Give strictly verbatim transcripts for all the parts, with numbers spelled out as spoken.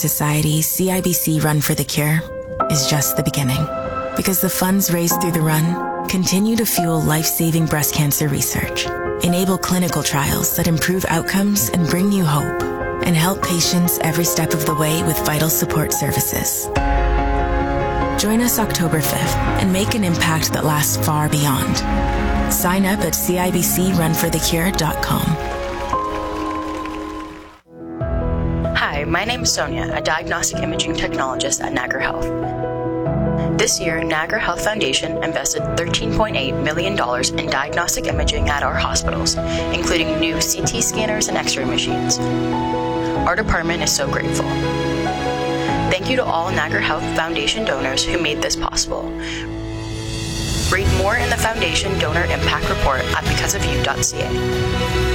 Society C I B C Run for the Cure is just the beginning, because the funds raised through the run continue to fuel life-saving breast cancer research, enable clinical trials that improve outcomes and bring you hope, and help patients every step of the way with vital support services. Join us October fifth and make an impact that lasts far beyond. Sign up at C I B C run for the cure dot com. Hi, my name is Sonia, a diagnostic imaging technologist at Niagara Health. This year, Niagara Health Foundation invested thirteen point eight million dollars in diagnostic imaging at our hospitals, including new C T scanners and X-ray machines. Our department is so grateful. Thank you to all Niagara Health Foundation donors who made this possible. Read more in the Foundation Donor Impact Report at because of you dot c a.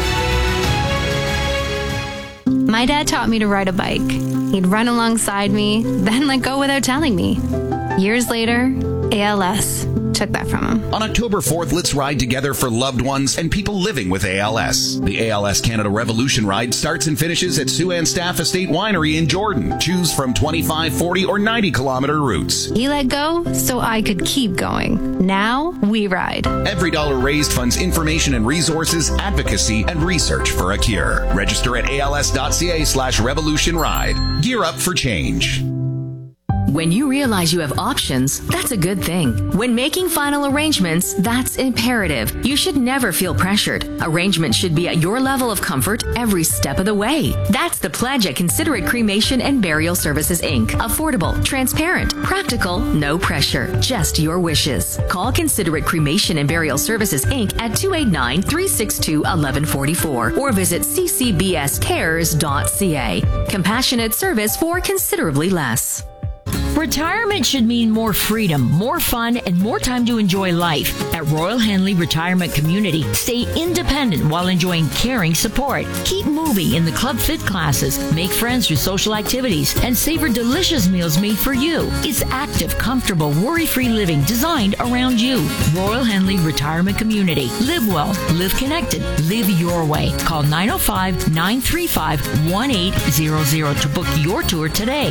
My dad taught me to ride a bike. He'd run alongside me, then let go without telling me. Years later, A L S took that from him. On October fourth, let's ride together for loved ones and people living with A L S. The A L S Canada Revolution Ride starts and finishes at Sue-Ann Staff Estate Winery in Jordan. Choose from twenty-five, forty, or ninety kilometer routes. He let go so I could keep going. Now we ride. Every dollar raised funds information and resources, advocacy, and research for a cure. Register at A L S dot c a slash revolution ride. Gear up for change. When you realize you have options, that's a good thing. When making final arrangements, that's imperative. You should never feel pressured. Arrangements should be at your level of comfort every step of the way. That's the pledge at Considerate Cremation and Burial Services, Incorporated. Affordable, transparent, practical, no pressure, just your wishes. Call Considerate Cremation and Burial Services, Incorporated at two eight nine, three six two, one one four four or visit c c b s cares dot c a. Compassionate service for considerably less. Retirement should mean more freedom, more fun, and more time to enjoy life. At Royal Henley Retirement Community, stay independent while enjoying caring support. Keep moving in the Club Fit classes, make friends through social activities, and savor delicious meals made for you. It's active, comfortable, worry-free living designed around you. Royal Henley Retirement Community. Live well, live connected, live your way. Call nine oh five, nine three five, one eight zero zero to book your tour today.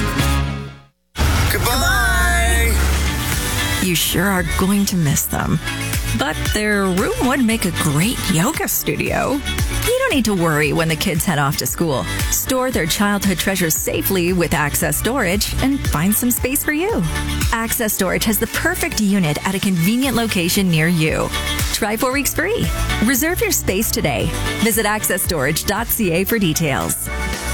Goodbye! You sure are going to miss them. But their room would make a great yoga studio. You don't need to worry when the kids head off to school. Store their childhood treasures safely with Access Storage and find some space for you. Access Storage has the perfect unit at a convenient location near you. Try four weeks free. Reserve your space today. Visit access storage dot c a for details.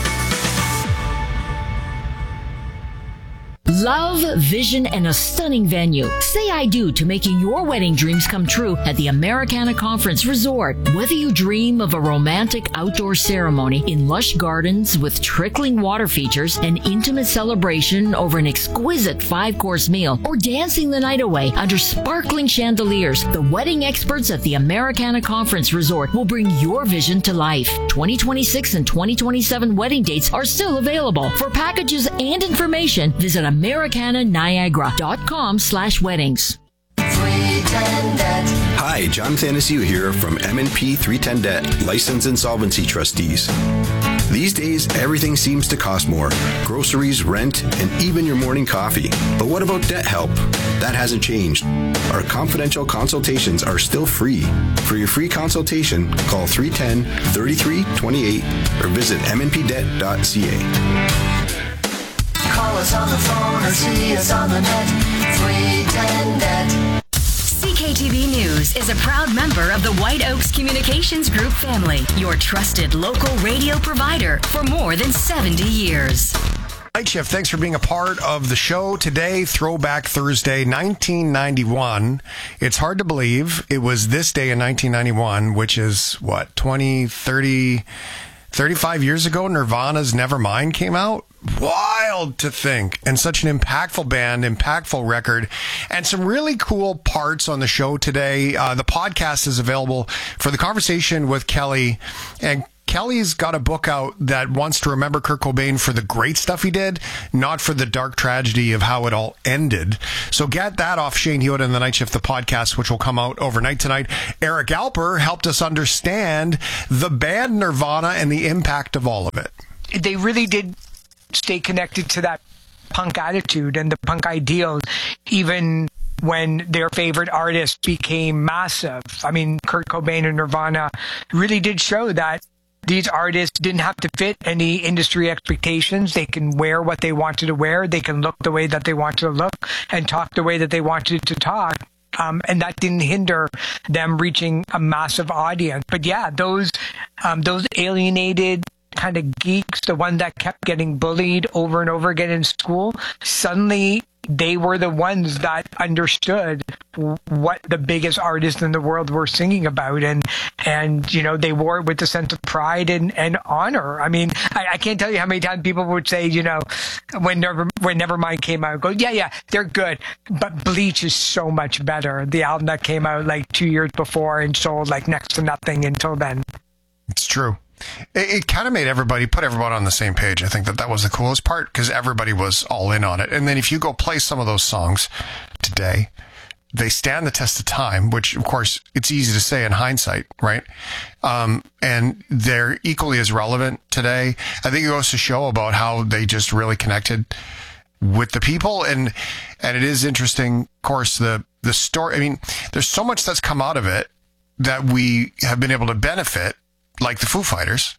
Love, vision, and a stunning venue. Say I do to making your wedding dreams come true at the Americana Conference Resort. Whether you dream of a romantic outdoor ceremony in lush gardens with trickling water features, an intimate celebration over an exquisite five-course meal, or dancing the night away under sparkling chandeliers, the wedding experts at the Americana Conference Resort will bring your vision to life. twenty twenty-six and twenty twenty-seven wedding dates are still available. For packages and information, visit americana niagara dot com slash weddings. Hi, John Thanasiu here from M and P three ten Debt, Licensed Insolvency Trustees. These days, everything seems to cost more. Groceries, rent, and even your morning coffee. But what about debt help? That hasn't changed. Our confidential consultations are still free. For your free consultation, call three one zero, three three two eight or visit m n p debt dot c a. Call us on the phone or see us on the net. three ten Debt. C K T V News is a proud member of the White Oaks Communications Group family, your trusted local radio provider for more than seventy years. Night Shift, thanks for being a part of the show today. Throwback Thursday, nineteen ninety-one. It's hard to believe it was this day in nineteen ninety-one, which is, what, twenty, thirty, thirty-five years ago, Nirvana's Nevermind came out? Wild to think. And such an impactful band, impactful record, and some really cool parts on the show today. Uh, the podcast is available for the conversation with Kelly. And Kelly's got a book out that wants to remember Kurt Cobain for the great stuff he did, not for the dark tragedy of how it all ended. So get that off Shane Hewitt and the Night Shift, the podcast, which will come out overnight tonight. Eric Alper helped us understand the band Nirvana and the impact of all of it. They really did stay connected to that punk attitude and the punk ideals, even when their favorite artist became massive. I mean, Kurt Cobain and Nirvana really did show that these artists didn't have to fit any industry expectations. They can wear what they wanted to wear. They can look the way that they wanted to look and talk the way that they wanted to talk. Um, and that didn't hinder them reaching a massive audience. But yeah, those um, those alienated kind of geeks, the one that kept getting bullied over and over again in school, suddenly they were the ones that understood what the biggest artists in the world were singing about. And, and you know, they wore it with a sense of pride and, and honor. I mean, I, I can't tell you how many times people would say, you know, when Never, when Nevermind came out, go, yeah, yeah, they're good. But Bleach is so much better. The album that came out like two years before and sold like next to nothing until then. It's true. It, it kind of made everybody, put everybody on the same page. I think that that was the coolest part because everybody was all in on it. And then if you go play some of those songs today, they stand the test of time, which of course it's easy to say in hindsight, right? Um, and they're equally as relevant today. I think it goes to show about how they just really connected with the people. And, and it is interesting, of course, the, the story. I mean, there's so much that's come out of it that we have been able to benefit, like the Foo Fighters.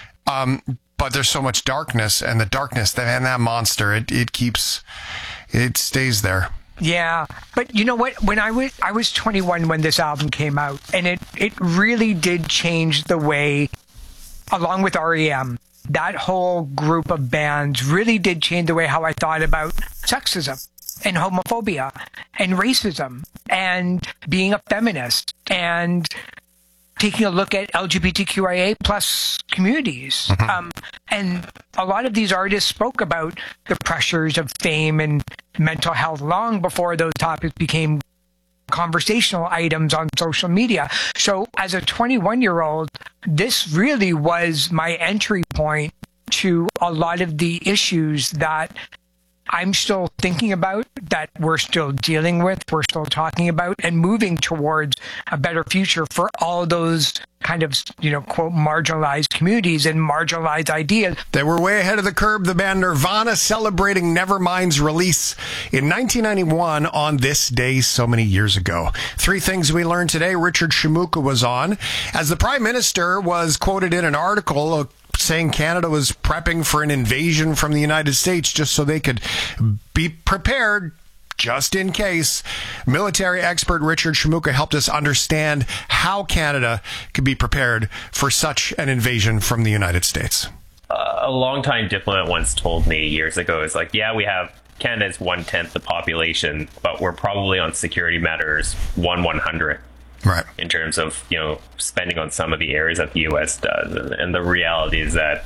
Um, but there's so much darkness, and the darkness, that, and that monster, it, it keeps, it stays there. Yeah, but you know what? When I was I was twenty-one when this album came out, and it it really did change the way, along with R E M, that whole group of bands really did change the way how I thought about sexism and homophobia and racism and being a feminist and taking a look at L G B T Q I A plus communities. Mm-hmm. Um, and a lot of these artists spoke about the pressures of fame and mental health long before those topics became conversational items on social media. So as a twenty-one-year-old, this really was my entry point to a lot of the issues that I'm still thinking about, that we're still dealing with, we're still talking about, and moving towards a better future for all those kind of, you know, quote, marginalized communities and marginalized ideas. They were way ahead of the curve. The band Nirvana celebrating Nevermind's release in nineteen ninety-one on this day so many years ago. Three things we learned today. Richard Shimooka was on. As the Prime Minister was quoted in an article uh, saying Canada was prepping for an invasion from the United States just so they could be prepared just in case. Military expert Richard Shimooka helped us understand how Canada could be prepared for such an invasion from the United States. Uh, a longtime diplomat once told me years ago, it's like, yeah, we have Canada's one-tenth the population, but we're probably on security matters one one-hundredth. Right. In terms of, you know, spending on some of the areas that the U S does. And the reality is that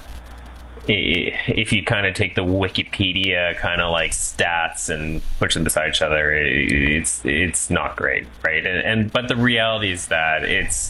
if you kind of take the Wikipedia kind of like stats and push them beside each other, it's it's not great, right? And, and but the reality is that it's,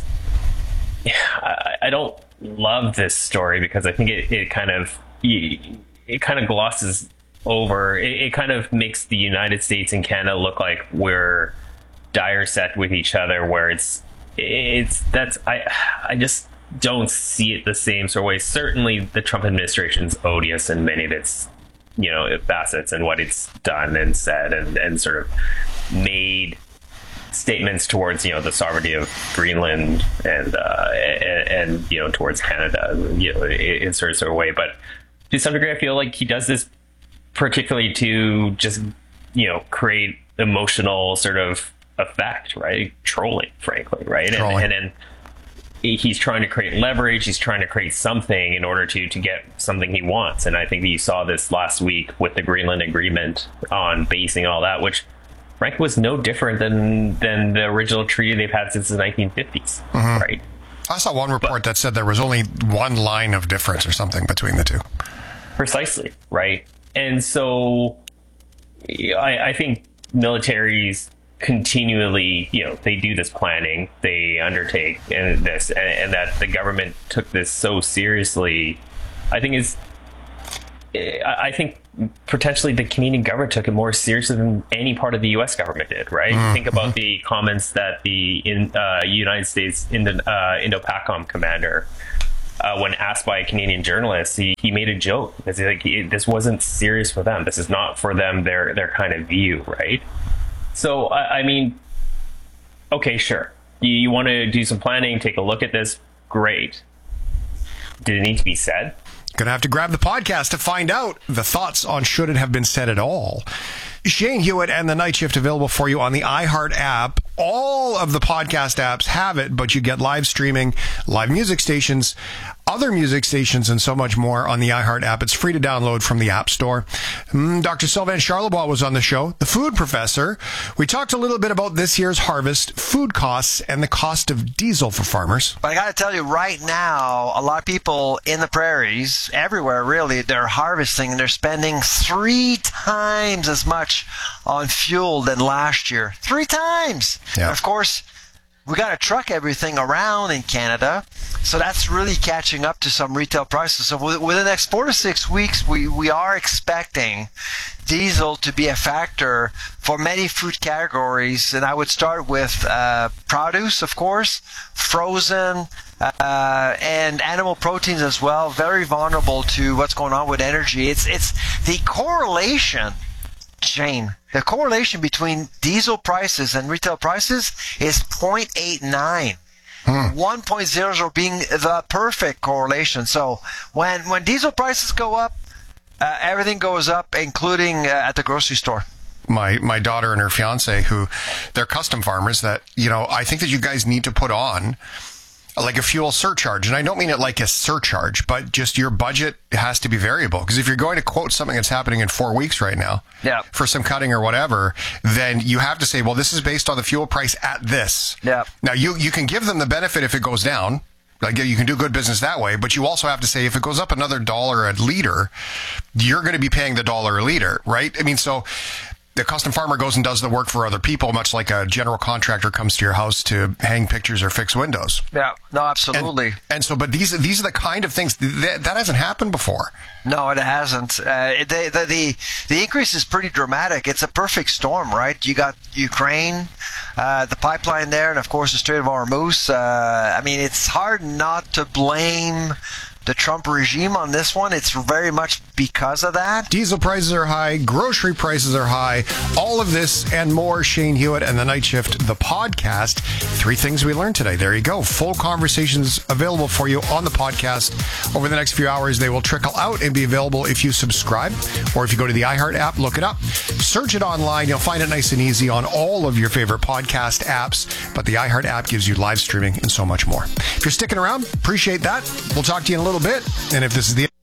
I, I don't love this story because I think it, it kind of, it kind of glosses over, it, it kind of makes the United States and Canada look like we're dire set with each other, where it's it's that's I I just don't see it the same sort of way. Certainly the Trump administration's odious in many of its, you know, facets and what it's done and said and, and sort of made statements towards, you know, the sovereignty of Greenland and uh, and, and you know, towards Canada, you know, in sort of sort of way. But to some degree I feel like he does this particularly to just, you know, create emotional sort of effect, right? Trolling, frankly, right? Trolling. And, and then he's trying to create leverage. He's trying to create something in order to to get something he wants. And I think that you saw this last week with the Greenland Agreement on basing all that, which frankly was no different than than the original treaty they've had since the nineteen fifties, mm-hmm. right? I saw one report but, that said there was only one line of difference or something between the two. Precisely, right? And so I, I think militaries continually, you know, they do this planning, they undertake and this, and, and that the government took this so seriously, I think is, I think potentially the Canadian government took it more seriously than any part of the U S government did, right? Mm-hmm. Think about the comments that the in, uh, United States Indo, uh, Indo-PACOM commander uh, when asked by a Canadian journalist, he, he made a joke because he's like, he, this wasn't serious for them. This is not for them, their their kind of view, right? So, I, I mean, okay, sure. You, you want to do some planning, take a look at this, great. Did it need to be said? Gonna have to grab the podcast to find out the thoughts on should it have been said at all. Shane Hewitt and the Night Shift available for you on the iHeart app. All of the podcast apps have it, but you get live streaming, live music stations, other music stations, and so much more on the iHeart app. It's free to download from the App Store. Mm, Doctor Sylvain Charlebois was on the show, the food professor. We talked a little bit about this year's harvest, food costs, and the cost of diesel for farmers. But I got to tell you, right now, a lot of people in the prairies, everywhere really, they're harvesting and they're spending three times as much on fuel than last year. Three times. Yeah. Of course, we got to truck everything around in Canada, so that's really catching up to some retail prices. So within the next four to six weeks, we, we are expecting diesel to be a factor for many food categories, and I would start with uh, produce, of course, frozen, uh, and animal proteins as well. Very vulnerable to what's going on with energy. It's it's the correlation. Shane, the correlation between diesel prices and retail prices is zero point eight nine. Hmm. one point zero zero being the perfect correlation. So when when diesel prices go up, uh, everything goes up, including uh, at the grocery store. My my daughter and her fiance, who they're custom farmers, that, you know, I think that you guys need to put on like a fuel surcharge. And I don't mean it like a surcharge, but just your budget has to be variable. Because if you're going to quote something that's happening in four weeks right now yeah. for some cutting or whatever, then you have to say, well, this is based on the fuel price at this. Yeah. Now, you, you can give them the benefit if it goes down. Like, you can do good business that way, but you also have to say if it goes up another dollar a liter, you're going to be paying the dollar a liter, right? I mean, so the custom farmer goes and does the work for other people, much like a general contractor comes to your house to hang pictures or fix windows. Yeah, no, absolutely. And, and so, but these these are the kind of things that, that hasn't happened before. No, it hasn't. Uh, the, the the the increase is pretty dramatic. It's a perfect storm, right? You got Ukraine, uh, the pipeline there, and of course the Strait of Hormuz. Uh, I mean, it's hard not to blame the Trump regime on this one. It's very much because of that. Diesel prices are high. Grocery prices are high. All of this and more. Shane Hewitt and the Night Shift, the podcast. Three things we learned today. There you go. Full conversations available for you on the podcast. Over the next few hours, they will trickle out and be available if you subscribe, or if you go to the iHeart app, look it up. Search it online. You'll find it nice and easy on all of your favorite podcast apps. But the iHeart app gives you live streaming and so much more. If you're sticking around, appreciate that. We'll talk to you in a little bit. And if this is the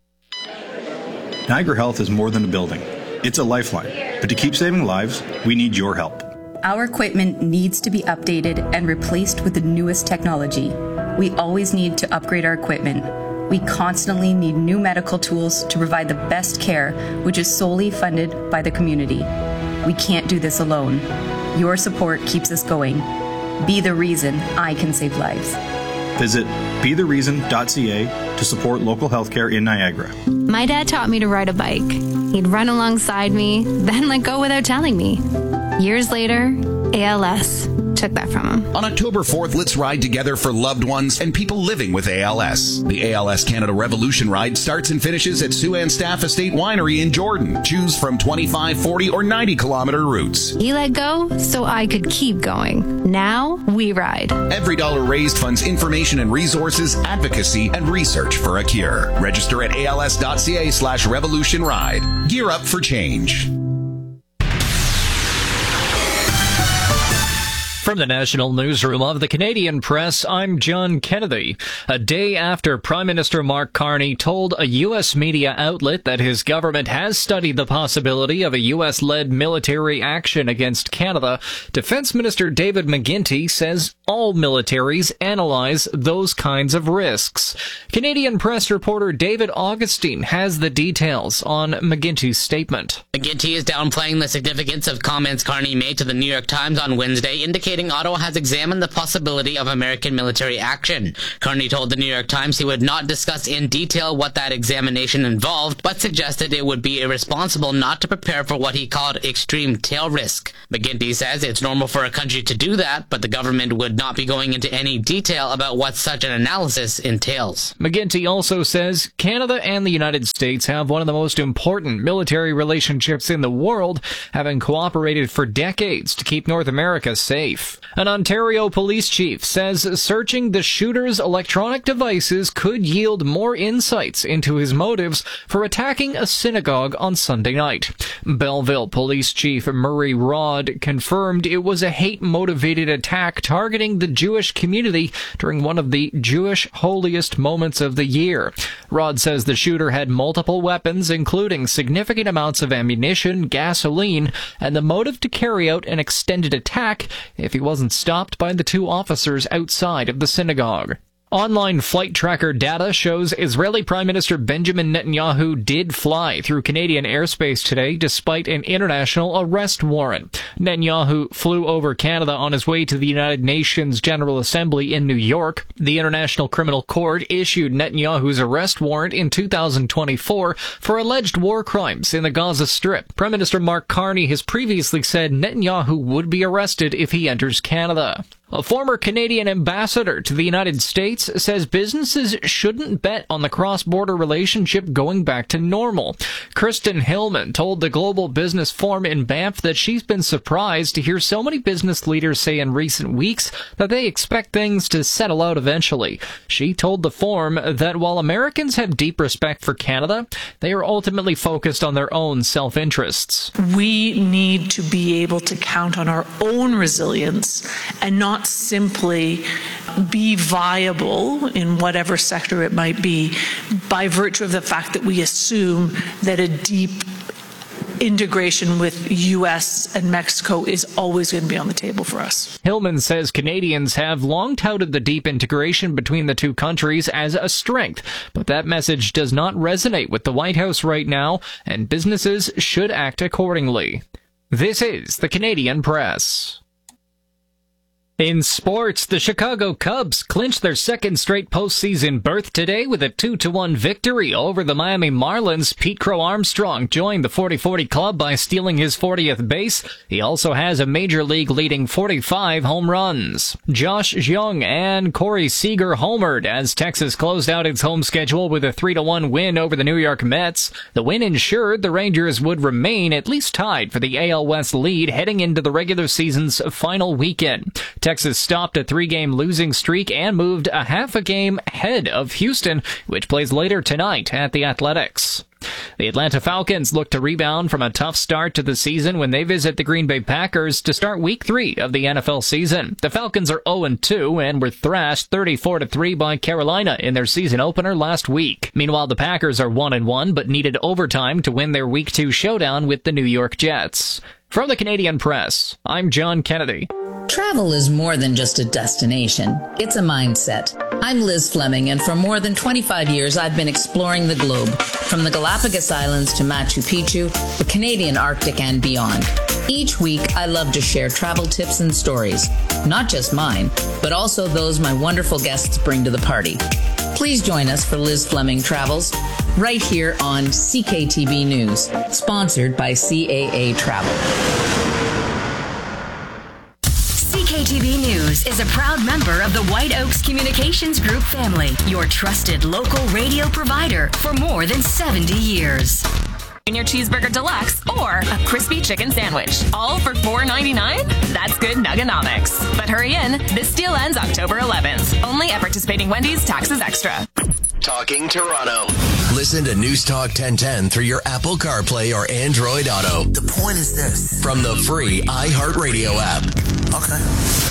Niagara Health is more than a building. It's a lifeline. But to keep saving lives, we need your help. Our equipment needs to be updated and replaced with the newest technology. We always need to upgrade our equipment. We constantly need new medical tools to provide the best care, which is solely funded by the community. We can't do this alone. Your support keeps us going. Be the reason I can save lives. Visit be the reason dot c a to support local healthcare in Niagara. My dad taught me to ride a bike. He'd run alongside me, then let go without telling me. Years later, A L S took that from him. On October fourth, let's ride together for loved ones and people living with A L S. The A L S Canada Revolution Ride starts and finishes at Siouxland Staff Estate Winery in Jordan. Choose from twenty-five, forty, or ninety kilometer routes. He let go so I could keep going. Now we ride. Every dollar raised funds information and resources, advocacy, and research for a cure. Register at als.ca slash revolution ride. Gear up for change. From the National Newsroom of the Canadian Press, I'm John Kennedy. A day after Prime Minister Mark Carney told a U S media outlet that his government has studied the possibility of a U S-led military action against Canada, Defense Minister David McGuinty says all militaries analyze those kinds of risks. Canadian Press reporter David Augustine has the details on McGuinty's statement. McGuinty is downplaying the significance of comments Carney made to the New York Times on Wednesday, indicating Ottawa has examined the possibility of American military action. Carney told the New York Times he would not discuss in detail what that examination involved, but suggested it would be irresponsible not to prepare for what he called extreme tail risk. McGuinty says it's normal for a country to do that, but the government would not be going into any detail about what such an analysis entails. McGinty also says Canada and the United States have one of the most important military relationships in the world, having cooperated for decades to keep North America safe. An Ontario police chief says searching the shooter's electronic devices could yield more insights into his motives for attacking a synagogue on Sunday night. Belleville Police Chief Murray Rod confirmed it was a hate-motivated attack targeting the Jewish community during one of the Jewish holiest moments of the year. Rod says the shooter had multiple weapons, including significant amounts of ammunition, gasoline, and the motive to carry out an extended attack if he wasn't stopped by the two officers outside of the synagogue. Online flight tracker data shows Israeli Prime Minister Benjamin Netanyahu did fly through Canadian airspace today despite an international arrest warrant. Netanyahu flew over Canada on his way to the United Nations General Assembly in New York. The International Criminal Court issued Netanyahu's arrest warrant in two thousand twenty-four for alleged war crimes in the Gaza Strip. Prime Minister Mark Carney has previously said Netanyahu would be arrested if he enters Canada. A former Canadian ambassador to the United States says businesses shouldn't bet on the cross-border relationship going back to normal. Kristen Hillman told the Global Business Forum in Banff that she's been surprised to hear so many business leaders say in recent weeks that they expect things to settle out eventually. She told the forum that while Americans have deep respect for Canada, they are ultimately focused on their own self-interests. We need to be able to count on our own resilience and not simply be viable in whatever sector it might be by virtue of the fact that we assume that a deep integration with U S and Mexico is always going to be on the table for us. Hillman says Canadians have long touted the deep integration between the two countries as a strength, but that message does not resonate with the White House right now, and businesses should act accordingly. This is the Canadian Press. In sports, the Chicago Cubs clinched their second straight postseason berth today with a two to one victory over the Miami Marlins. Pete Crow Armstrong joined the forty forty club by stealing his fortieth base. He also has a major league leading forty-five home runs. Josh Jung and Corey Seager homered as Texas closed out its home schedule with a three to one win over the New York Mets. The win ensured the Rangers would remain at least tied for the A L West lead heading into the regular season's final weekend. Texas stopped a three-game losing streak and moved a half a game ahead of Houston, which plays later tonight at the Athletics. The Atlanta Falcons look to rebound from a tough start to the season when they visit the Green Bay Packers to start week three of the N F L season. The Falcons are oh and two and were thrashed thirty-four to three by Carolina in their season opener last week. Meanwhile, the Packers are one and one but needed overtime to win their week two showdown with the New York Jets. From the Canadian Press, I'm John Kennedy. Travel is more than just a destination. It's a mindset. I'm Liz Fleming, and for more than twenty-five years, I've been exploring the globe, from the Galapagos Islands to Machu Picchu, the Canadian Arctic, and beyond. Each week, I love to share travel tips and stories, not just mine, but also those my wonderful guests bring to the party. Please join us for Liz Fleming Travels, right here on C K T B News, sponsored by C A A Travel. C K T B News is a proud member of the White Oaks Communications Group family, your trusted local radio provider for more than seventy years. Your cheeseburger deluxe or a crispy chicken sandwich, all for four ninety-nine. That's good Nugganomics. But hurry in, this deal ends October eleventh. Only at participating Wendy's, taxes extra. Talking Toronto. Listen to News Talk ten ten through your Apple CarPlay or Android Auto. The point is this. From the free iHeartRadio app. Okay.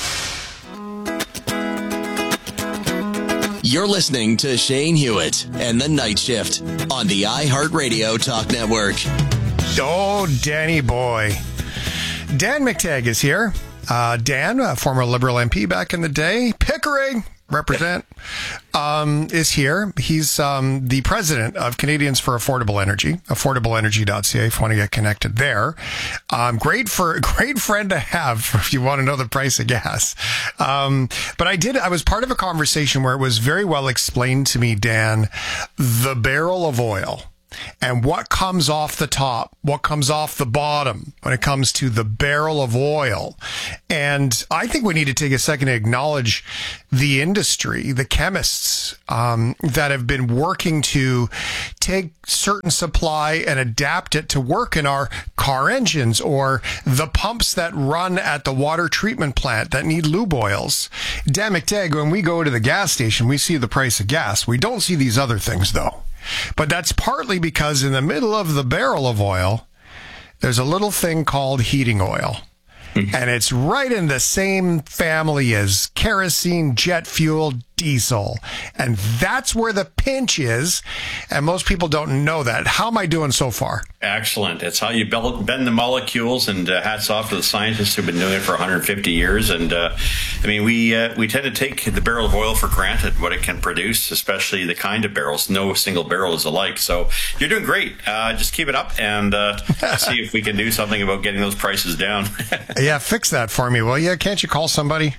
You're listening to Shane Hewitt and the Night Shift on the iHeartRadio Talk Network. Oh, Danny boy. Dan McTagg is here. Uh, Dan, a former Liberal M P back in the day. Pickering, represent, um, is here. He's um, the president of Canadians for Affordable Energy, affordable energy dot c a if you want to get connected there. Um, great for great friend to have if you want to know the price of gas. Um, but I did, I was part of a conversation where it was very well explained to me, Dan, the barrel of oil and what comes off the top, what comes off the bottom when it comes to the barrel of oil. And I think we need to take a second to acknowledge the industry, the chemists um, that have been working to take certain supply and adapt it to work in our car engines, or the pumps that run at the water treatment plant that need lube oils. Dan McTagg, when we go to the gas station, we see the price of gas. We don't see these other things, though. But that's partly because in the middle of the barrel of oil, there's a little thing called heating oil. And it's right in the same family as kerosene, jet fuel, diesel. And that's where the pinch is. And most people don't know that. How am I doing so far? Excellent. It's how you bend the molecules, and uh, hats off to the scientists who've been doing it for one hundred fifty years. And uh, I mean, we uh, we tend to take the barrel of oil for granted, what it can produce, especially the kind of barrels. No single barrel is alike. So you're doing great. Uh, just keep it up, and uh, see if we can do something about getting those prices down. Yeah, fix that for me, will you? Can't you call somebody?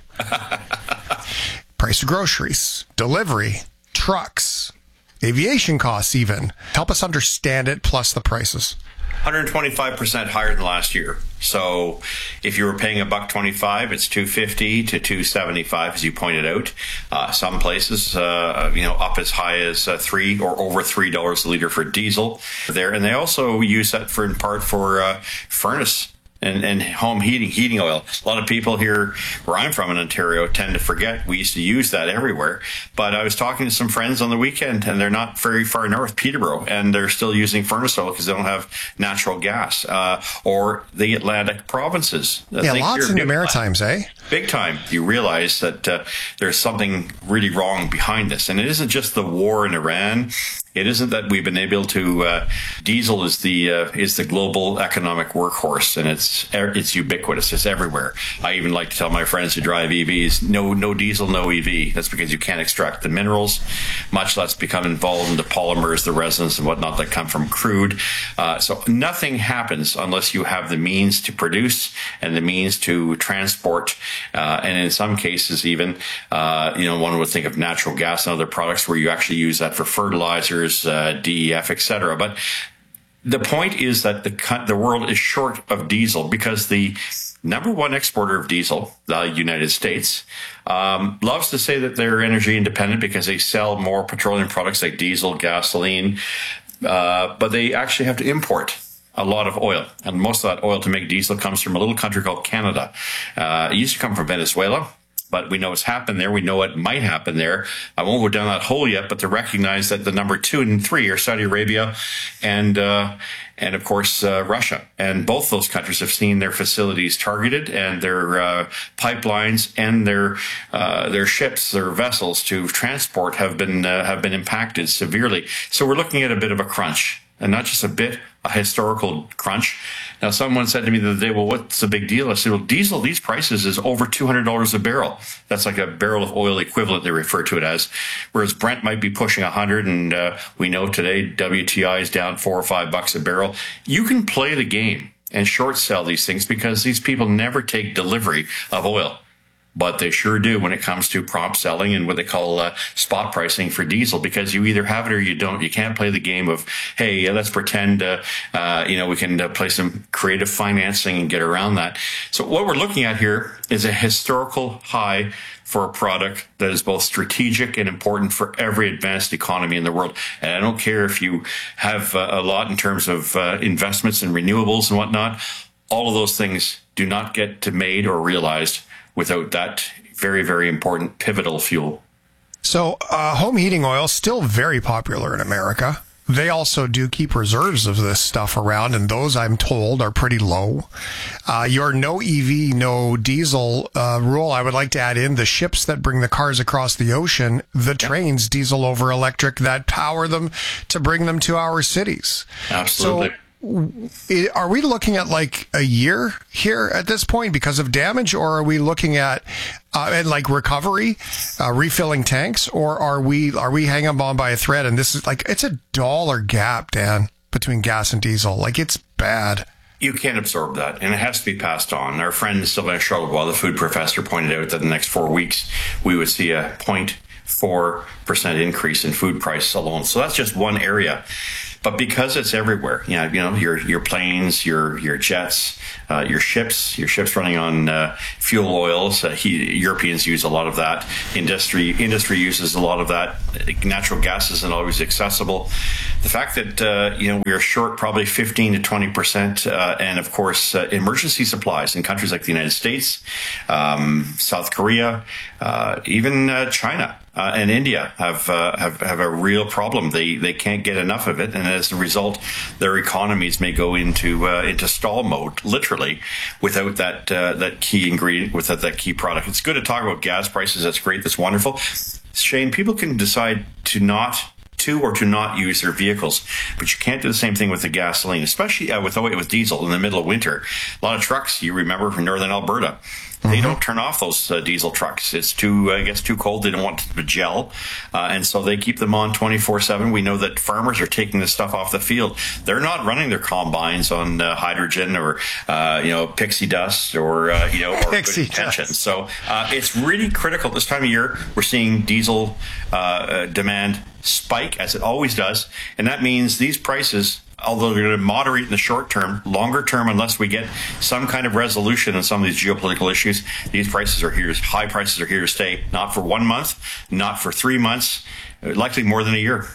Price of groceries, delivery, trucks, aviation costs even. Help us understand it, plus the prices. one hundred twenty-five percent higher than last year. So if you were paying a buck twenty-five, it's two fifty to two seventy-five, as you pointed out. Uh, some places, uh, you know, up as high as uh, three or over three dollars a liter for diesel there. And they also use that for, in part, for uh, furnace And, and home heating, heating oil. A lot of people here where I'm from in Ontario tend to forget we used to use that everywhere. But I was talking to some friends on the weekend, and they're not very far north, Peterborough, and they're still using furnace oil because they don't have natural gas. Uh, or the Atlantic provinces. Yeah, lots in the Maritimes, eh? Big time. You realize that uh, there's something really wrong behind this. And it isn't just the war in Iran. It isn't that we've been able to. Uh, diesel is the uh, is the global economic workhorse, and it's it's ubiquitous. It's everywhere. I even like to tell my friends who drive E Vs, no no diesel, no E V. That's because you can't extract the minerals, much less become involved in the polymers, the resins, and whatnot that come from crude. Uh, so nothing happens unless you have the means to produce and the means to transport, uh, and in some cases, even uh, you know, one would think of natural gas and other products where you actually use that for fertilizer. Uh, D E F, et cetera. But the point is that the the world is short of diesel because the number one exporter of diesel, the United States, um, loves to say that they're energy independent because they sell more petroleum products like diesel, gasoline, uh, but they actually have to import a lot of oil. And most of that oil to make diesel comes from a little country called Canada. Uh, it used to come from Venezuela. But we know it's happened there. We know it might happen there. I won't go down that hole yet, but to recognize that the number two and three are Saudi Arabia and, uh, and of course, uh, Russia. And both those countries have seen their facilities targeted and their uh, pipelines and their uh, their ships, their vessels to transport have been uh, have been impacted severely. So we're looking at a bit of a crunch. And not just a bit, a historical crunch. Now, someone said to me the other day, well, what's the big deal? I said, well, diesel, these prices is over two hundred dollars a barrel. That's like a barrel of oil equivalent, they refer to it as. Whereas Brent might be pushing one hundred, and uh, we know today W T I is down four or five bucks a barrel. You can play the game and short sell these things because these people never take delivery of oil. But they sure do when it comes to prompt selling and what they call uh, spot pricing for diesel, because you either have it or you don't. You can't play the game of, hey, let's pretend, uh, uh, you know, we can uh, play some creative financing and get around that. So what we're looking at here is a historical high for a product that is both strategic and important for every advanced economy in the world. And I don't care if you have uh, a lot in terms of uh, investments in renewables and whatnot. All of those things do not get to made or realized without that very, very important pivotal fuel. So uh, home heating oil is still very popular in America. They also do keep reserves of this stuff around, and those, I'm told, are pretty low. Uh, your no E V, no diesel uh, rule, I would like to add in the ships that bring the cars across the ocean, the trains, diesel over electric, that power them to bring them to our cities. Absolutely. So, are we looking at like a year here at this point because of damage, or are we looking at uh, and like recovery, uh, refilling tanks, or are we are we hanging on by a thread? And this is like, it's a dollar gap, Dan, between gas and diesel. Like, it's bad. You can't absorb that, and it has to be passed on. Our friend Sylvain Charlebois, the food professor, pointed out that in the next four weeks we would see a zero point four percent increase in food price alone. So that's just one area. But because it's everywhere, you know, you know your your planes, your your jets, uh, your ships, your ships running on uh, fuel oils. Uh, he, Europeans use a lot of that. Industry industry uses a lot of that. Natural gas isn't always accessible. The fact that uh, you know we are short probably fifteen to twenty percent, uh, and of course uh, emergency supplies in countries like the United States, um, South Korea, uh, even uh, China. Uh, and India have, uh, have have a real problem. They they can't get enough of it, and as a result, their economies may go into uh, into stall mode, literally, without that uh, that key ingredient, without that key product. It's good to talk about gas prices. That's great. That's wonderful. Shane, people can decide to not to or to not use their vehicles, but you can't do the same thing with the gasoline, especially uh, with with diesel in the middle of winter. A lot of trucks, you remember, from northern Alberta. They don't turn off those uh, diesel trucks. It's too, uh, it gets too cold. They don't want to gel. Uh, and so they keep them on twenty-four seven. We know that farmers are taking this stuff off the field. They're not running their combines on uh, hydrogen or, uh, you know, pixie dust or, uh, you know, or pixie good intention. So uh, it's really critical this time of year. We're seeing diesel uh, uh, demand spike, as it always does. And that means these prices, although they're going to moderate in the short term, longer term, unless we get some kind of resolution on some of these geopolitical issues, these prices are here. High prices are here to stay, not for one month, not for three months, likely more than a year.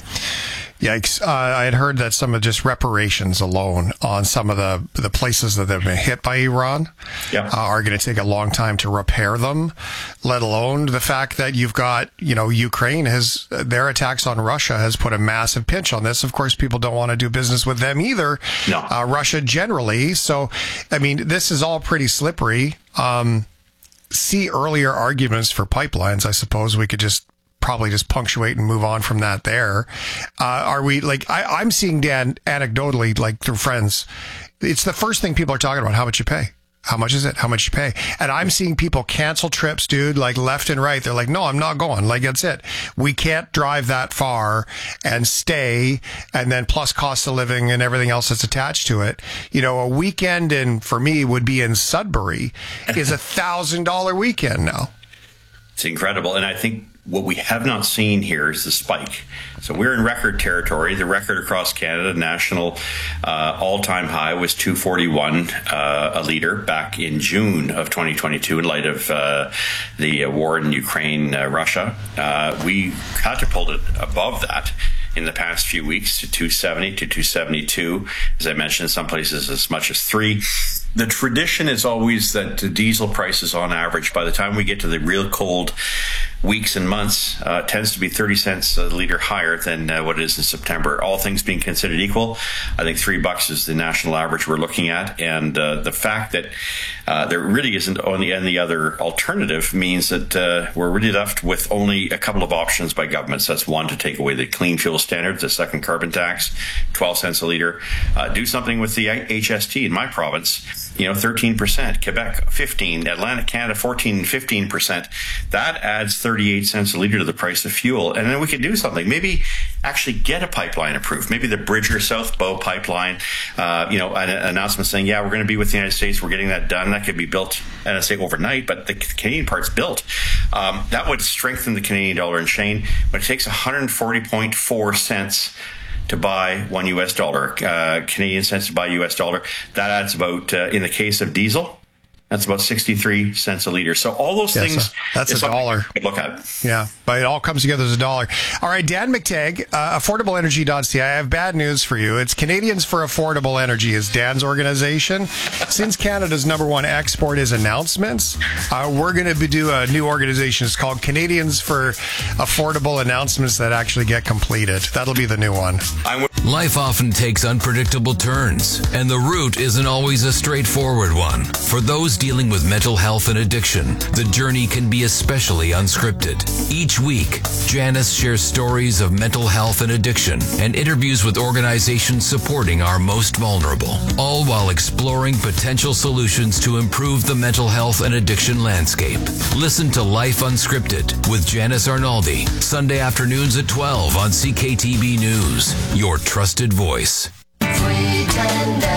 Yikes. Uh, I had heard that some of just reparations alone on some of the, the places that have been hit by Iran yeah. uh, are going to take a long time to repair them, let alone the fact that you've got, you know, Ukraine has, their attacks on Russia has put a massive pinch on this. Of course, people don't want to do business with them either. No. Uh, Russia generally. So, I mean, this is all pretty slippery. Um, see earlier arguments for pipelines. I suppose we could just probably just punctuate and move on from that there. Uh, are we like, I, I'm seeing, Dan, anecdotally, like through friends, it's the first thing people are talking about, how much you pay. How much is it? How much you pay? And I'm seeing people cancel trips, dude, like left and right. They're like, no, I'm not going. Like, that's it. We can't drive that far and stay. And then plus cost of living and everything else that's attached to it. You know, a weekend in, for me, would be in Sudbury is a thousand dollar weekend now. It's incredible. And I think what we have not seen here is the spike. So we're in record territory. The record across Canada, national uh, all-time high was two forty-one uh, a litre back in June of twenty twenty-two in light of uh, the war in Ukraine, uh, Russia. Uh, we catapulted above that in the past few weeks to two seventy to two seventy-two. As I mentioned, in some places as much as three. The tradition is always that the diesel prices on average, by the time we get to the real cold weeks and months, uh, tends to be thirty cents a litre higher than uh, what it is in September. All things being considered equal, I think three bucks is the national average we're looking at. And uh, the fact that uh, there really isn't any, any other alternative means that uh, we're really left with only a couple of options by governments. That's one, to take away the clean fuel standard, the second carbon tax, twelve cents a litre. Uh, do something with the H S T in my province. You know, thirteen percent, Quebec fifteen, Atlantic Canada fourteen and fifteen percent. That adds thirty-eight cents a litre to the price of fuel. And then we could do something. Maybe actually get a pipeline approved. Maybe the Bridger South Bow pipeline, uh, you know, an, an announcement saying, yeah, we're going to be with the United States. We're getting that done. That could be built, and I say overnight, but the Canadian part's built. Um, that would strengthen the Canadian dollar. And Shane, but it takes one hundred forty point four cents to buy one U S dollar, uh, Canadian cents to buy U S dollar. That adds about, uh, in the case of diesel, that's about sixty-three cents a litre. So all those yeah, things. So that's a dollar. Look at. Yeah, but it all comes together as a dollar. All right, Dan McTagg, uh, affordable energy dot c a. I have bad news for you. It's Canadians for Affordable Energy is Dan's organization. Since Canada's number one export is announcements, uh, we're going to do a new organization. It's called Canadians for Affordable Announcements that actually get completed. That'll be the new one. Life often takes unpredictable turns, and the route isn't always a straightforward one. For those dealing with mental health and addiction, the journey can be especially unscripted. Each week, Janice shares stories of mental health and addiction and interviews with organizations supporting our most vulnerable, all while exploring potential solutions to improve the mental health and addiction landscape. Listen to Life Unscripted with Janice Arnaldi, Sunday afternoons at twelve on C K T B News, your trusted voice. Hi,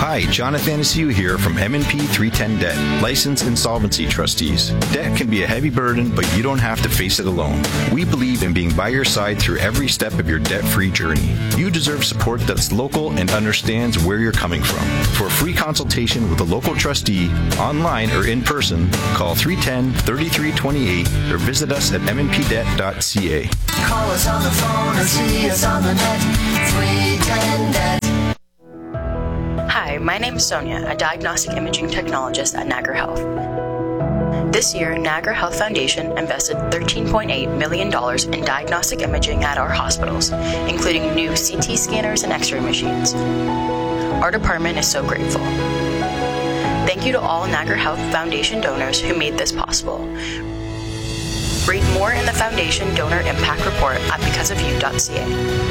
Hi, John Athanasiou here from M and P three ten Debt, Licensed Insolvency Trustees. Debt can be a heavy burden, but you don't have to face it alone. We believe in being by your side through every step of your debt-free journey. You deserve support that's local and understands where you're coming from. For a free consultation with a local trustee, online or in person, call three one zero, three three two eight or visit us at m n p debt dot c a. Call us on the phone or see us on the net. three ten Debt. Hi, my name is Sonia, a diagnostic imaging technologist at Niagara Health. This year, Niagara Health Foundation invested thirteen point eight million dollars in diagnostic imaging at our hospitals, including new C T scanners and X-ray machines. Our department is so grateful. Thank you to all Niagara Health Foundation donors who made this possible. Read more in the Foundation Donor Impact Report at because of you dot c a.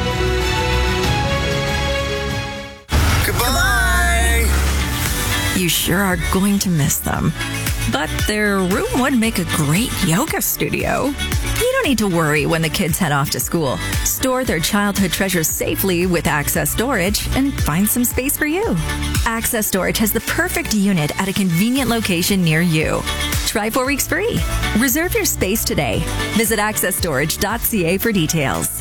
Goodbye! You sure are going to miss them. But their room would make a great yoga studio. You don't need to worry when the kids head off to school. Store their childhood treasures safely with Access Storage and find some space for you. Access Storage has the perfect unit at a convenient location near you. Try four weeks free. Reserve your space today. Visit access storage dot c a for details.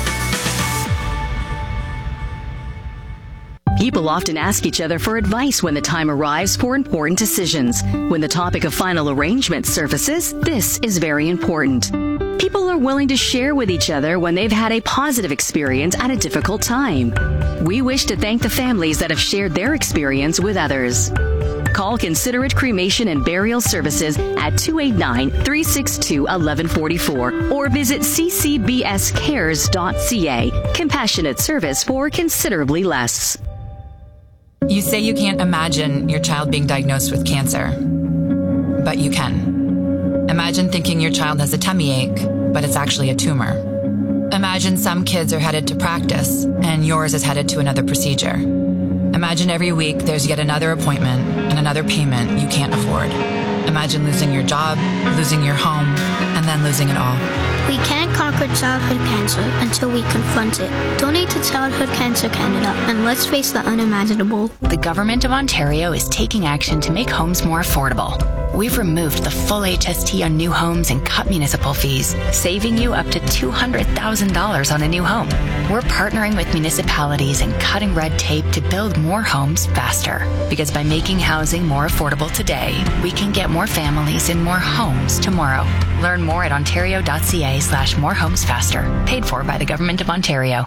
People often ask each other for advice when the time arrives for important decisions. When the topic of final arrangement surfaces, this is very important. People are willing to share with each other when they've had a positive experience at a difficult time. We wish to thank the families that have shared their experience with others. Call Considerate Cremation and Burial Services at two eight nine, three six two, one one four four or visit c c b s cares dot c a. Compassionate service for considerably less. You say you can't imagine your child being diagnosed with cancer, but you can. Imagine thinking your child has a tummy ache, but it's actually a tumor. Imagine some kids are headed to practice and yours is headed to another procedure. Imagine every week there's yet another appointment and another payment you can't afford. Imagine losing your job, losing your home, and then losing it all. We can't conquer childhood cancer until we confront it. Donate to Childhood Cancer Canada and let's face the unimaginable. The Government of Ontario is taking action to make homes more affordable. We've removed the full H S T on new homes and cut municipal fees, saving you up to two hundred thousand dollars on a new home. We're partnering with municipalities and cutting red tape to build more homes faster. Because by making housing more affordable today, we can get more families in more homes tomorrow. Learn more at ontario dot c a slash more homes faster. Paid for by the Government of Ontario.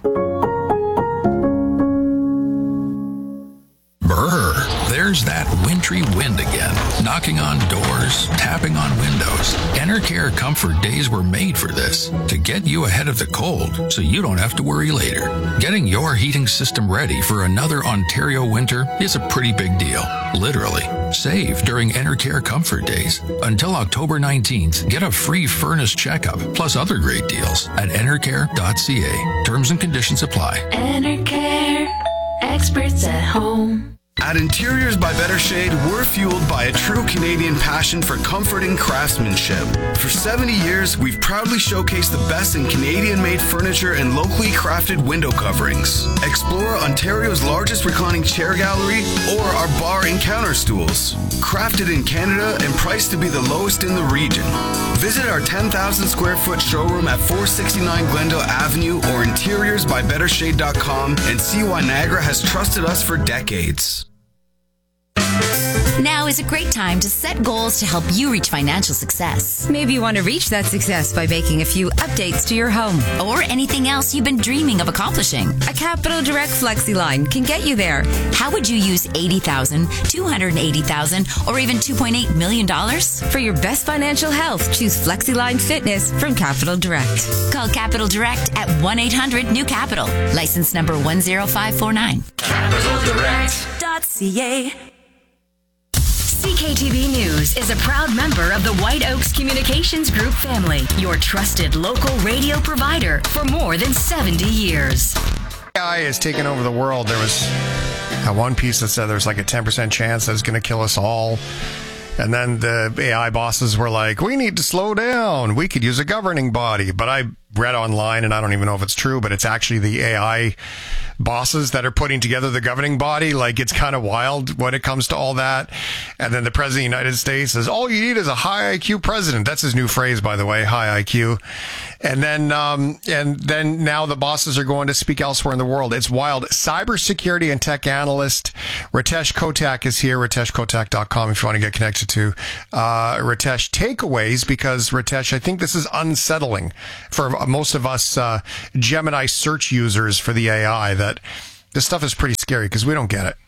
Brr, there's that wintry wind again, knocking on doors, tapping on windows. Enercare Comfort Days were made for this, to get you ahead of the cold so you don't have to worry later. Getting your heating system ready for another Ontario winter is a pretty big deal, literally. Save during Enercare Comfort Days. Until October nineteenth, get a free furnace checkup, plus other great deals at enercare dot c a. Terms and conditions apply. Enercare, experts at home. At Interiors by Better Shade, we're fueled by a true Canadian passion for comforting craftsmanship. For seventy years, we've proudly showcased the best in Canadian-made furniture and locally crafted window coverings. Explore Ontario's largest reclining chair gallery or our bar and counter stools. Crafted in Canada and priced to be the lowest in the region. Visit our ten thousand square foot showroom at four sixty-nine Glendale Avenue or interiors by better shade dot com and see why Niagara has trusted us for decades. Now is a great time to set goals to help you reach financial success. Maybe you want to reach that success by making a few updates to your home. Or anything else you've been dreaming of accomplishing. A Capital Direct Flexi line can get you there. How would you use eighty thousand dollars, two hundred eighty thousand dollars, or even two point eight million dollars? For your best financial health, choose FlexiLine Fitness from Capital Direct. Call Capital Direct at one eight hundred new capital. License number one zero five four nine. capital direct dot c a. C K T V News is a proud member of the White Oaks Communications Group family, your trusted local radio provider for more than seventy years. A I is taking over the world. There was uh, one piece that said there's like a ten percent chance that it's going to kill us all. And then the A I bosses were like, we need to slow down. We could use a governing body. But I read online, and I don't even know if it's true, but it's actually the A I bosses that are putting together the governing body. Like, it's kind of wild when it comes to all that. And then the president of the United States says, all you need is a high I Q president. That's his new phrase, by the way, high I Q. And then, um, and then now the bosses are going to speak elsewhere in the world. It's wild. Cybersecurity and tech analyst Ritesh Kotak is here. Ritesh Kotak dot com if you want to get connected to uh, Ritesh. Takeaways, because Ritesh, I think this is unsettling for most of us uh, Gemini search users for the A I, that this stuff is pretty scary because we don't get it.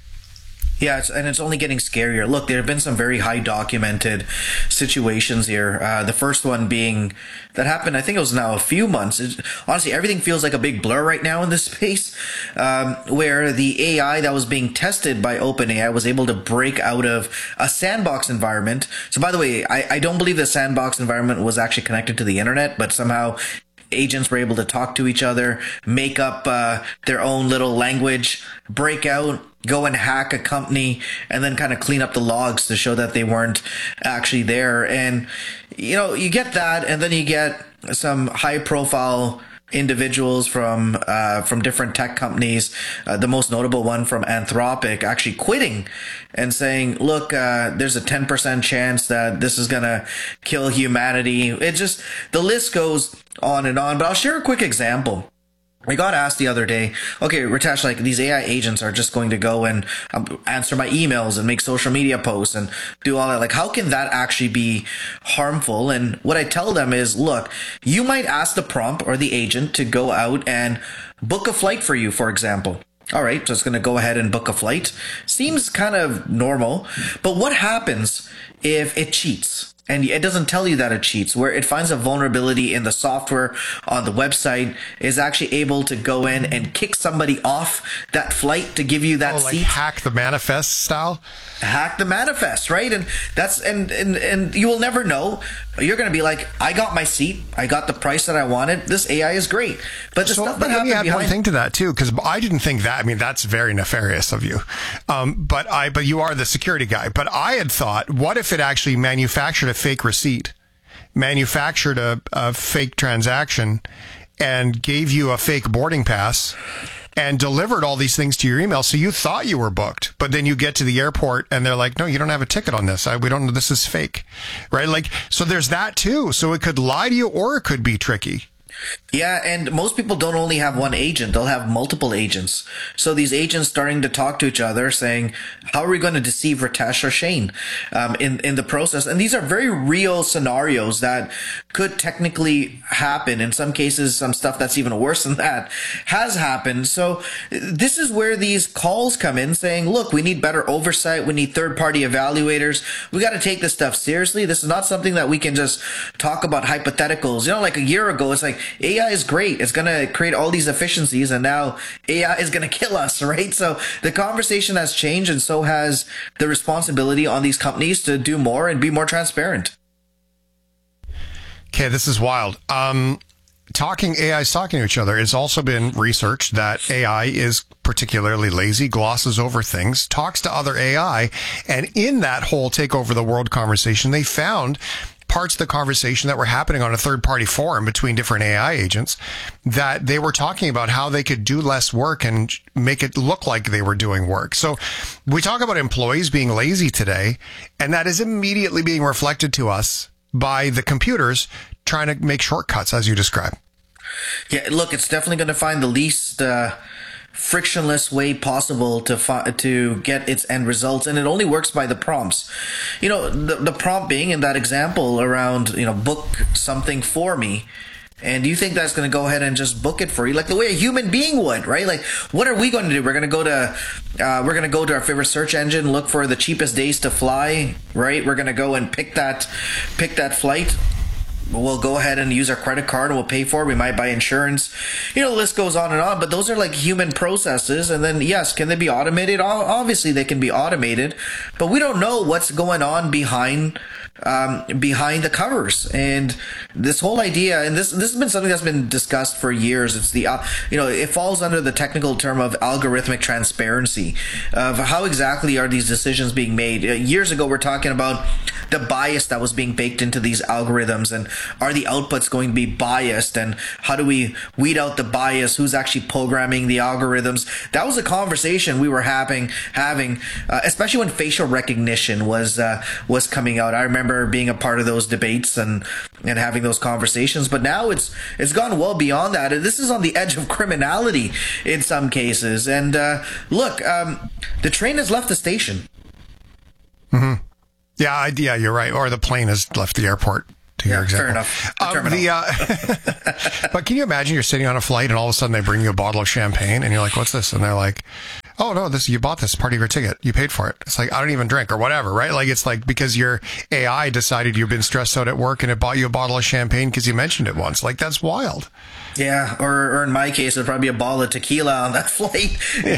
Yeah, it's, and it's only getting scarier. Look, there have been some very high documented situations here. Uh, the first one being that happened, I think it was now a few months. It, honestly, everything feels like a big blur right now in this space, um, where the A I that was being tested by OpenAI was able to break out of a sandbox environment. So, by the way, I, I don't believe the sandbox environment was actually connected to the internet, but somehow agents were able to talk to each other, make up uh, their own little language, break out, go and hack a company, and then kind of clean up the logs to show that they weren't actually there. And, you know, you get that, and then you get some high-profile individuals from uh, from different tech companies, uh, the most notable one from Anthropic, actually quitting and saying, look, uh, there's a ten percent chance that this is going to kill humanity. It just, the list goes on and on. But I'll share a quick example. I got asked the other day, okay, Ritesh, like, these A I agents are just going to go and um, answer my emails and make social media posts and do all that. Like, how can that actually be harmful? And what I tell them is, look, you might ask the prompt or the agent to go out and book a flight for you, for example. All right, so it's going to go ahead and book a flight. Seems kind of normal. But what happens if it cheats? And it doesn't tell you that it cheats, where it finds a vulnerability in the software on the website, is actually able to go in and kick somebody off that flight to give you that oh, like seat. Hack the manifest style? Hack the manifest, right? And that's and, and, and you will never know. You're going to be like, I got my seat. I got the price that I wanted. This A I is great. But the so, stuff but that let me add behind- one thing to that, too, because I didn't think that. I mean, that's very nefarious of you. Um, but I, but you are the security guy. But I had thought, what if it actually manufactured a fake receipt, manufactured a, a fake transaction, and gave you a fake boarding pass, and delivered all these things to your email, so you thought you were booked, but then you get to the airport and they're like, no, you don't have a ticket on this. I, we don't know, this is fake, right? Like, so there's that too. So it could lie to you, or it could be tricky. Yeah, and most people don't only have one agent. They'll have multiple agents. So these agents starting to talk to each other, saying, how are we going to deceive Ritesh or Shane um, in, in the process? And these are very real scenarios that could technically happen. In some cases, some stuff that's even worse than that has happened. So this is where these calls come in, saying, look, we need better oversight. We need third-party evaluators. We got to take this stuff seriously. This is not something that we can just talk about hypotheticals. You know, like a year ago, it's like, A I is great. It's going to create all these efficiencies, and now A I is going to kill us, right? So the conversation has changed, and so has the responsibility on these companies to do more and be more transparent. Okay, this is wild. Um, talking A Is talking to each other. It's also been researched that A I is particularly lazy, glosses over things, talks to other A I, and in that whole take over the world conversation, they found parts of the conversation that were happening on a third-party forum between different A I agents, that they were talking about how they could do less work and make it look like they were doing work. So we talk about employees being lazy today, and that is immediately being reflected to us by the computers trying to make shortcuts, as you describe. Yeah, look, it's definitely going to find the least uh, frictionless way possible to fi- to get its end results, and it only works by the prompts. You know, the, the prompt being in that example around, you know, book something for me. And do you think that's going to go ahead and just book it for you, like the way a human being would, right? Like, what are we going to do? We're going to go to, uh, we're going to go to our favorite search engine, look for the cheapest days to fly, right? We're going to go and pick that, pick that flight. We'll go ahead and use our credit card and we'll pay for it. We might buy insurance. You know, the list goes on and on, but those are like human processes. And then, yes, can they be automated? Obviously, they can be automated, but we don't know what's going on behind um, behind the covers. And this whole idea, and this this has been something that's been discussed for years. It's the, uh, you know, it falls under the technical term of algorithmic transparency of how exactly are these decisions being made. Uh, years ago, we're talking about the bias that was being baked into these algorithms, and are the outputs going to be biased, and how do we weed out the bias? Who's actually programming the algorithms? That was a conversation we were having, having, uh, especially when facial recognition was uh, was coming out. I remember being a part of those debates and and having those conversations. But now it's it's gone well beyond that. And this is on the edge of criminality in some cases. And uh, look, um, the train has left the station. Mm-hmm. Yeah, I, yeah, you're right. Or the plane has left the airport. To yeah, your example. Fair enough. The um, the, uh, but can you imagine you're sitting on a flight and all of a sudden they bring you a bottle of champagne and you're like, what's this? And they're like, oh no, this, you bought this part of your ticket. You paid for it. It's like, I don't even drink or whatever, right? Like, it's like because your A I decided you've been stressed out at work and it bought you a bottle of champagne because you mentioned it once. Like, that's wild. Yeah, or, or in my case, it'd probably be a bottle of tequila on that flight.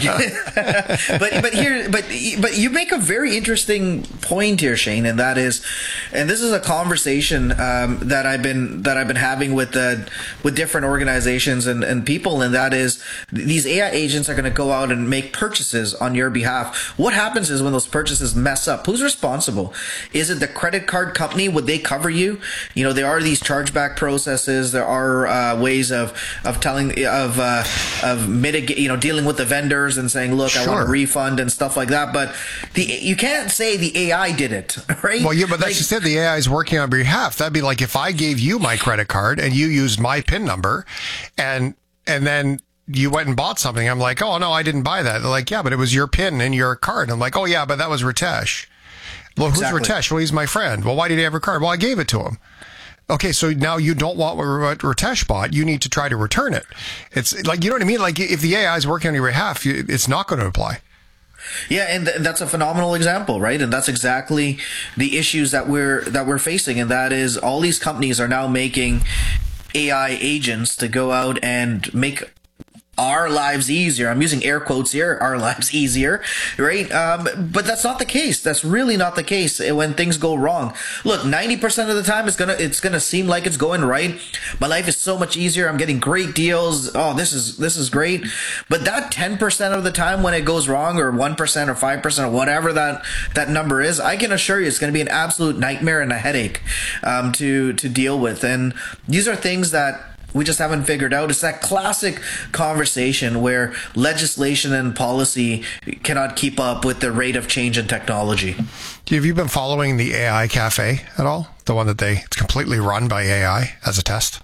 Yeah. but but here, but but you make a very interesting point here, Shane, and that is, and this is a conversation um, that I've been that I've been having with uh, with different organizations and, and people, and that is these A I agents are going to go out and make purchases on your behalf. What happens is when those purchases mess up, who's responsible? Is it the credit card company? Would they cover you? You know, there are these chargeback processes. There are uh, ways of Of, of telling of uh, of mitigate, you know, dealing with the vendors and saying, look, sure. I want a refund and stuff like that. But the you can't say the A I did it, right? Well, yeah, but that's like, just it. The A I is working on behalf. That'd be like if I gave you my credit card and you used my PIN number, and and then you went and bought something. I'm like, oh no, I didn't buy that. They're like, yeah, but it was your PIN and your card. I'm like, oh yeah, but that was Ritesh. Well, who's exactly. Ritesh? Well, he's my friend. Well, why did he have a card? Well, I gave it to him. Okay, so now you don't want what Ritesh bought. You need to try to return it. It's like, you know what I mean? Like, if the A I is working on your behalf, it's not going to apply. Yeah, and th- that's a phenomenal example, right? And that's exactly the issues that we're that we're facing, and that is all these companies are now making A I agents to go out and make our lives easier. I'm using air quotes here, our lives easier, right? Um, but that's not the case. That's really not the case when things go wrong. Look, ninety percent of the time it's gonna, it's gonna seem like it's going right. My life is so much easier. I'm getting great deals. Oh, this is, this is great. But that ten percent of the time when it goes wrong, or one percent or five percent or whatever that, that number is, I can assure you it's going to be an absolute nightmare and a headache, um, to, to deal with. And these are things that we just haven't figured out. It's that classic conversation where legislation and policy cannot keep up with the rate of change in technology. Have you been following the A I Cafe at all? The one that they, it's completely run by A I as a test?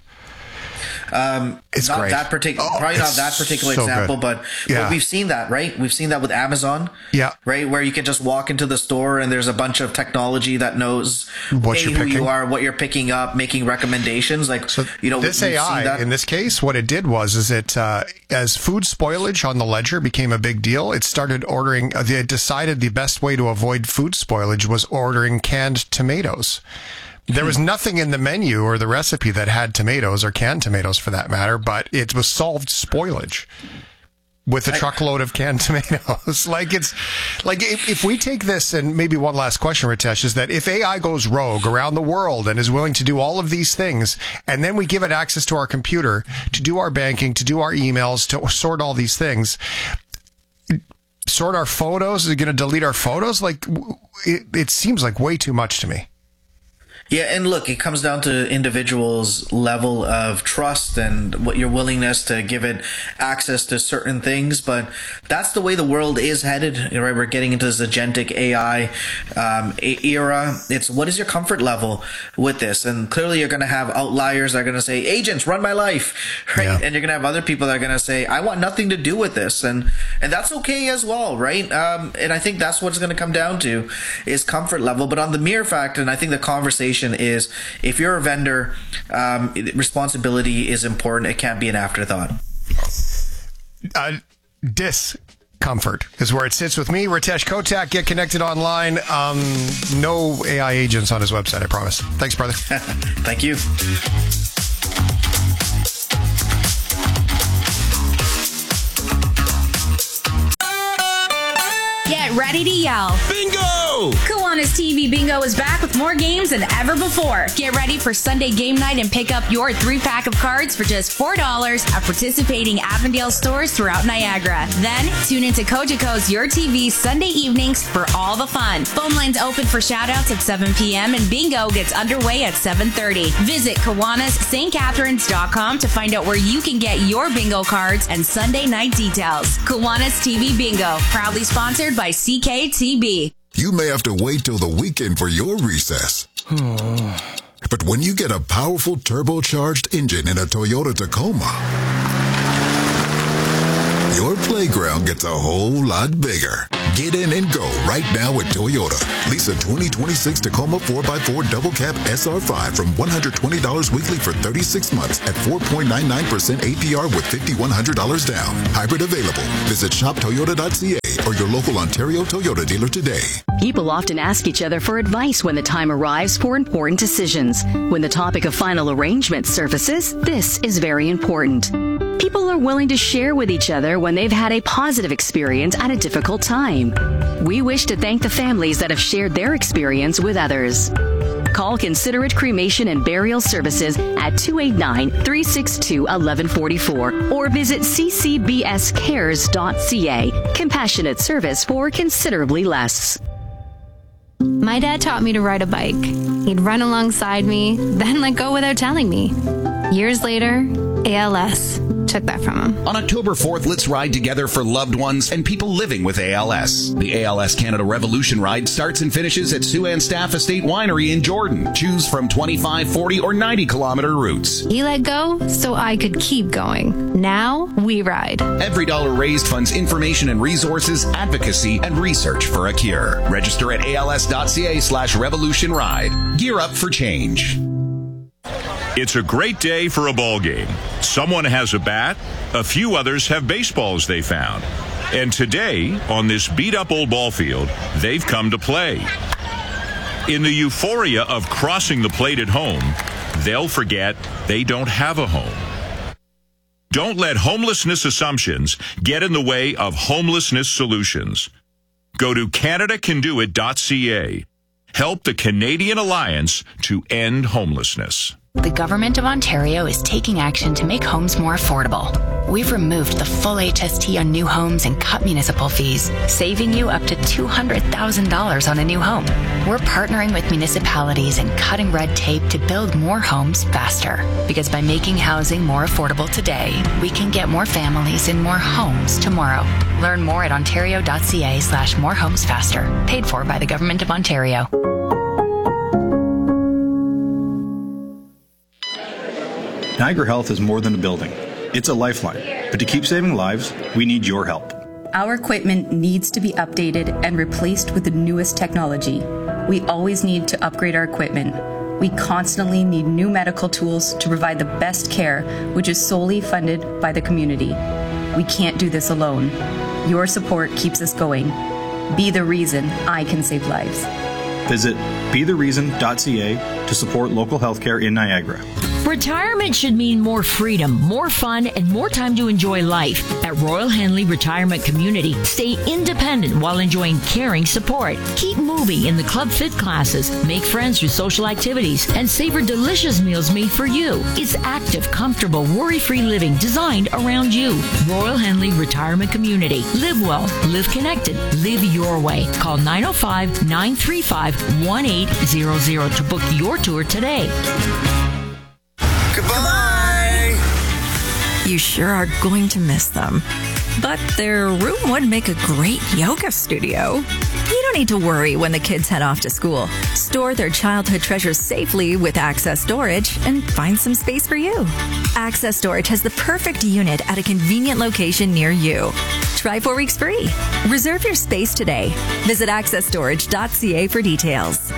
Um, it's not great. that particular, oh, probably not that particular so example, but, yeah. but we've seen that, right? We've seen that with Amazon, yeah, right, where you can just walk into the store and there's a bunch of technology that knows what hey, you're who picking. you are, what you're picking up, making recommendations. Like, so you know, this A I in this case, what it did was, is it uh, as food spoilage on the ledger became a big deal, it started ordering. Uh, they decided the best way to avoid food spoilage was ordering canned tomatoes. There was nothing in the menu or the recipe that had tomatoes, or canned tomatoes for that matter, but it was solved spoilage with a truckload of canned tomatoes. Like, it's like if, if we take this, and maybe one last question, Ritesh, is that if A I goes rogue around the world and is willing to do all of these things, and then we give it access to our computer to do our banking, to do our emails, to sort all these things, sort our photos, is it going to delete our photos? Like, it, it seems like way too much to me. Yeah, and look, it comes down to individuals' level of trust and what your willingness to give it access to certain things. But that's the way the world is headed. Right, we're getting into this agentic A I um, era. It's what is your comfort level with this? And clearly, you're going to have outliers that are going to say, "Agents, run my life," right? Yeah. And you're going to have other people that are going to say, "I want nothing to do with this," and and that's okay as well, right? Um, and I think that's what's going to come down to is comfort level. But on the mere fact, and I think the conversation is, if you're a vendor, um, responsibility is important. It can't be an afterthought. Uh, discomfort is where it sits with me, Ritesh Kotak. Get connected online. Um, no A I agents on his website, I promise. Thanks, brother. Thank you. Get Get ready to yell. Bingo! Kiwanis T V Bingo is back with more games than ever before. Get ready for Sunday game night and pick up your three-pack of cards for just four dollars at participating Avondale stores throughout Niagara. Then, tune into Cogeco's Your T V Sunday evenings for all the fun. Phone lines open for shoutouts at seven p.m. and bingo gets underway at seven thirty. Visit Kiwanis St Catharines dot com to find out where you can get your bingo cards and Sunday night details. Kiwanis T V Bingo, proudly sponsored by C K T B. You may have to wait till the weekend for your recess. But when you get a powerful turbocharged engine in a Toyota Tacoma, your playground gets a whole lot bigger. Get in and go right now at Toyota. Lease a twenty twenty-six Tacoma four by four Double Cab S R five from one hundred twenty dollars weekly for thirty-six months at four point nine nine percent A P R with five thousand one hundred dollars down. Hybrid available. Visit shop toyota dot c a or your local Ontario Toyota dealer today. People often ask each other for advice when the time arrives for important decisions. When the topic of final arrangement surfaces, this is very important. People are willing to share with each other when they've had a positive experience at a difficult time. We wish to thank the families that have shared their experience with others. Call Considerate Cremation and Burial Services at two eight nine, three six two, one one four four or visit c c b s cares dot c a. Compassionate service for considerably less. My dad taught me to ride a bike. He'd run alongside me, then let go without telling me. Years later, A L S took that from him. On October fourth, let's ride together for loved ones and people living with A L S. The A L S Canada Revolution Ride starts and finishes at Siouxan Staff Estate Winery in Jordan. Choose from twenty-five, forty, or ninety kilometer routes. He let go so I could keep going. Now we ride. Every dollar raised funds information and resources, advocacy, and research for a cure. Register at A L S dot c a slash revolution ride. Gear up for change. It's a great day for a ball game. Someone has a bat, a few others have baseballs they found. And today, on this beat-up old ball field, they've come to play. In the euphoria of crossing the plate at home, they'll forget they don't have a home. Don't let homelessness assumptions get in the way of homelessness solutions. Go to canada can do it dot c a. Help the Canadian Alliance to end homelessness. The Government of Ontario is taking action to make homes more affordable. We've removed the full H S T on new homes and cut municipal fees, saving you up to two hundred thousand dollars on a new home. We're partnering with municipalities and cutting red tape to build more homes faster. Because by making housing more affordable today, we can get more families in more homes tomorrow. Learn more at ontario dot c a slash more homes faster. Paid for by the Government of Ontario. Niagara Health is more than a building. It's a lifeline. But to keep saving lives, we need your help. Our equipment needs to be updated and replaced with the newest technology. We always need to upgrade our equipment. We constantly need new medical tools to provide the best care, which is solely funded by the community. We can't do this alone. Your support keeps us going. Be the reason I can save lives. Visit be the reason dot c a to support local healthcare in Niagara. Retirement should mean more freedom, more fun, and more time to enjoy life. At Royal Henley Retirement Community, stay independent while enjoying caring support. Keep moving in the Club Fit classes, make friends through social activities, and savor delicious meals made for you. It's active, comfortable, worry-free living designed around you. Royal Henley Retirement Community. Live well, live connected, live your way. Call nine oh five, nine three five, one eight zero zero to book your tour today. Goodbye! You sure are going to miss them. But their room would make a great yoga studio. You don't need to worry when the kids head off to school. Store their childhood treasures safely with Access Storage and find some space for you. Access Storage has the perfect unit at a convenient location near you. Try four weeks free. Reserve your space today. Visit access storage dot c a for details.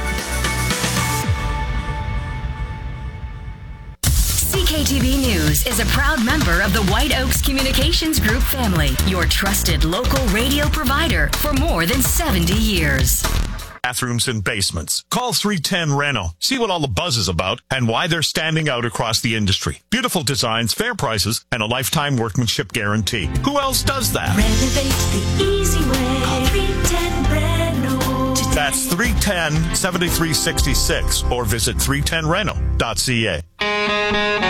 C K T V News is a proud member of the White Oaks Communications Group family, your trusted local radio provider for more than seventy years. Bathrooms and basements. Call three ten Reno. See what all the buzz is about and why they're standing out across the industry. Beautiful designs, fair prices, and a lifetime workmanship guarantee. Who else does that? Renovate the easy way. Call three ten That's three one zero, seven three six six or visit three ten reno dot c a.